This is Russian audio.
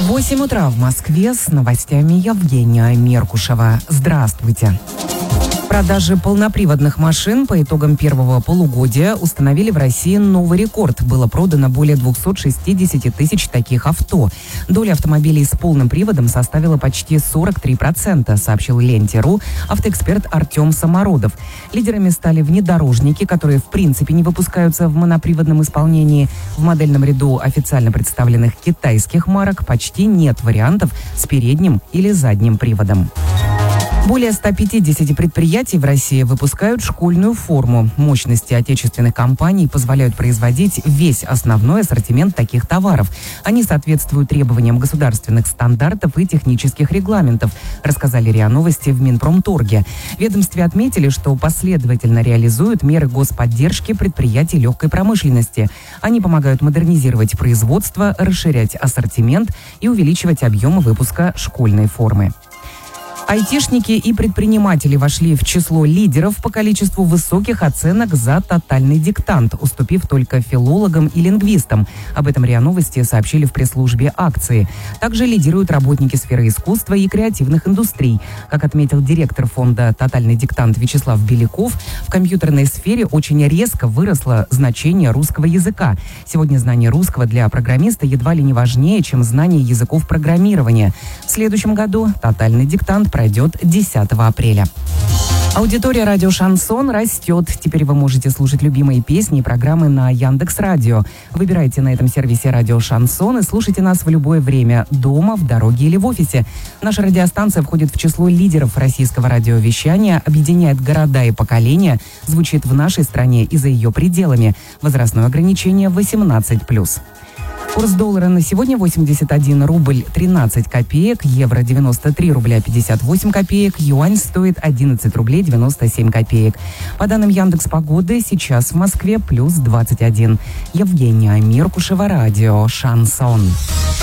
8 утра в Москве, с новостями Евгения Меркушева. Здравствуйте. Продажи полноприводных машин по итогам первого полугодия установили в России новый рекорд. Было продано более 260 тысяч таких авто. Доля автомобилей с полным приводом составила почти 43%, сообщил Ленте.ру автоэксперт Артем Самородов. Лидерами стали внедорожники, которые в принципе не выпускаются в моноприводном исполнении. В модельном ряду официально представленных китайских марок почти нет вариантов с передним или задним приводом. Более 150 предприятий в России выпускают школьную форму. Мощности отечественных компаний позволяют производить весь основной ассортимент таких товаров. Они соответствуют требованиям государственных стандартов и технических регламентов, рассказали РИА Новости в Минпромторге. В ведомстве отметили, что последовательно реализуют меры господдержки предприятий легкой промышленности. Они помогают модернизировать производство, расширять ассортимент и увеличивать объемы выпуска школьной формы. Айтишники и предприниматели вошли в число лидеров по количеству высоких оценок за тотальный диктант, уступив только филологам и лингвистам. Об этом РИА Новости сообщили в пресс-службе акции. Также лидируют работники сферы искусства и креативных индустрий. Как отметил директор фонда «Тотальный диктант» Вячеслав Беляков, в компьютерной сфере очень резко выросло значение русского языка. Сегодня знание русского для программиста едва ли не важнее, чем знание языков программирования. В следующем году «Тотальный диктант» пройдет 10 апреля. Аудитория радио «Шансон» растет. Теперь вы можете слушать любимые песни и программы на Яндекс.Радио. Выбирайте на этом сервисе радио «Шансон» и слушайте нас в любое время, дома, в дороге или в офисе. Наша радиостанция входит в число лидеров российского радиовещания, объединяет города и поколения, звучит в нашей стране и за ее пределами. Возрастное ограничение 18+. Курс доллара на сегодня 81 рубль 13 копеек, евро 93 рубля 58 копеек, юань стоит 11 рублей 97 копеек. По данным Яндекс.Погоды, сейчас в Москве плюс 21. Евгения Меркушева, радио «Шансон».